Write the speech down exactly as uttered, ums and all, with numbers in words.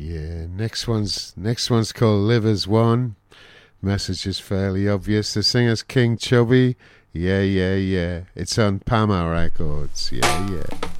Yeah, next one's next one's called Live as One. Message is fairly obvious. The singer's King Chubby. Yeah, yeah, yeah. It's on Pama Records. Yeah, yeah.